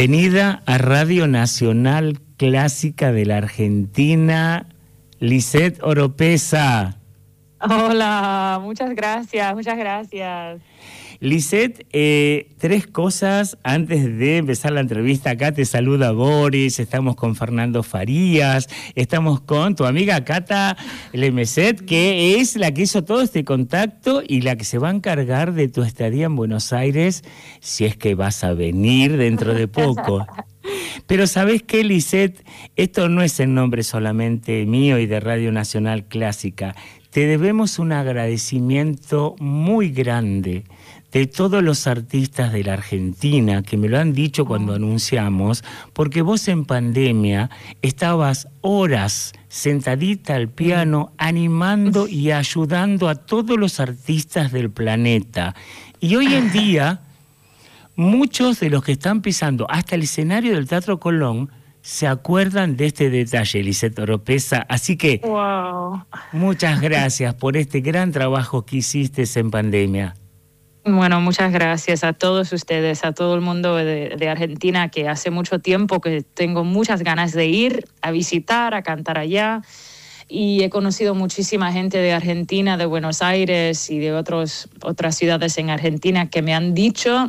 Bienvenida a Radio Nacional Clásica de la Argentina, Lisette Oropesa. Hola, muchas gracias, muchas gracias. Lisette, 3 cosas antes de empezar la entrevista. Acá te saluda Boris, estamos con Fernando Farías, estamos con tu amiga Cata Lemecet, que es la que hizo todo este contacto y la que se va a encargar de tu estadía en Buenos Aires, si es que vas a venir dentro de poco. Pero ¿sabés qué, Lisette? Esto no es el nombre solamente mío y de Radio Nacional Clásica. Te debemos un agradecimiento muy grande de todos los artistas de la Argentina, que me lo han dicho cuando anunciamos, porque vos en pandemia estabas horas sentadita al piano, animando y ayudando a todos los artistas del planeta. Y hoy en día, muchos de los que están pisando hasta el escenario del Teatro Colón se acuerdan de este detalle, Lisette Oropesa. Así que, muchas gracias por este gran trabajo que hiciste en pandemia. Bueno, muchas gracias a todos ustedes, a todo el mundo de Argentina, que hace mucho tiempo que tengo muchas ganas de ir a visitar, a cantar allá. Y he conocido muchísima gente de Argentina, de Buenos Aires y de otras ciudades en Argentina que me han dicho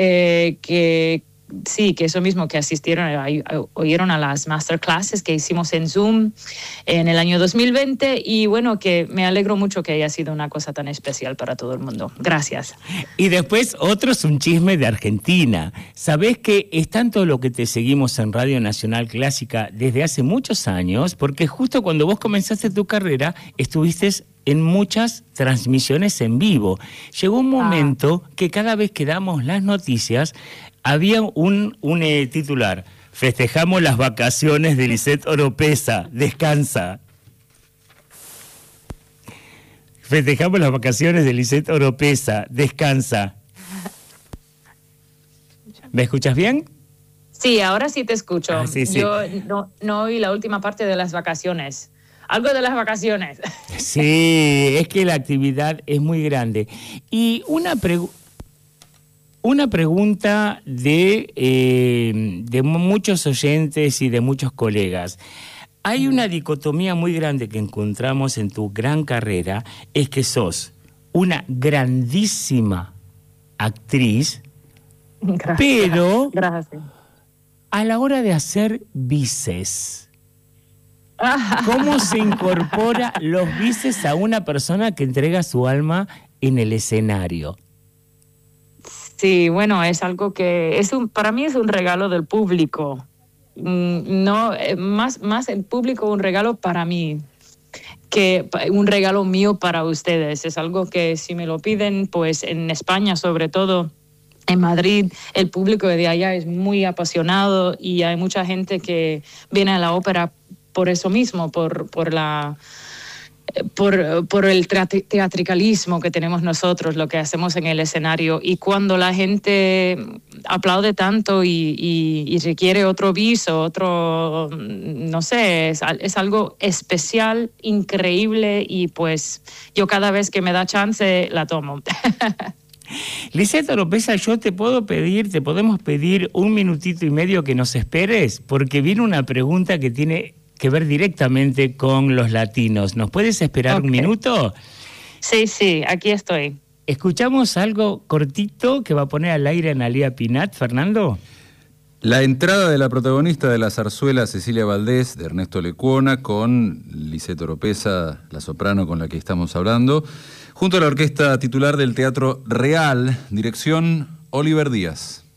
que sí, que eso mismo, que oyeron a las masterclasses que hicimos en Zoom en el año 2020 y bueno, que me alegro mucho que haya sido una cosa tan especial para todo el mundo. Gracias. Y después otro es un chisme de Argentina. ¿Sabés que es tanto lo que te seguimos en Radio Nacional Clásica desde hace muchos años? Porque justo cuando vos comenzaste tu carrera estuviste en muchas transmisiones en vivo. Llegó un momento que cada vez que damos las noticias había un titular: festejamos las vacaciones de Lisette Oropesa, descansa. Festejamos las vacaciones de Lisette Oropesa, descansa. ¿Me escuchas bien? Sí, ahora sí te escucho. Sí. Yo no oí la última parte de las vacaciones. Algo de las vacaciones. Sí, es que la actividad es muy grande. Y una pregunta de muchos oyentes y de muchos colegas. Hay una dicotomía muy grande que encontramos en tu gran carrera, es que sos una grandísima actriz, Gracias. Pero Gracias. A la hora de hacer bises, ¿cómo se incorpora los bises a una persona que entrega su alma en el escenario? Sí, bueno, es algo que para mí es un regalo del público. No, más el público, un regalo para mí que un regalo mío para ustedes. Es algo que si me lo piden, pues en España sobre todo, en Madrid, el público de allá es muy apasionado y hay mucha gente que viene a la ópera por eso mismo, por el teatricalismo que tenemos nosotros, lo que hacemos en el escenario. Y cuando la gente aplaude tanto y requiere otro viso, otro, no sé, es algo especial, increíble, y pues yo cada vez que me da chance la tomo. Lisette Oropesa, te podemos pedir 1 minutito y medio que nos esperes, porque viene una pregunta que tiene que ver directamente con los latinos. ¿Nos puedes esperar un minuto? Sí, aquí estoy. Escuchamos algo cortito que va a poner al aire Analía Pinat. Fernando. La entrada de la protagonista de la zarzuela Cecilia Valdés, de Ernesto Lecuona, con Lisette Oropesa, la soprano con la que estamos hablando, junto a la orquesta titular del Teatro Real, dirección Oliver Díaz.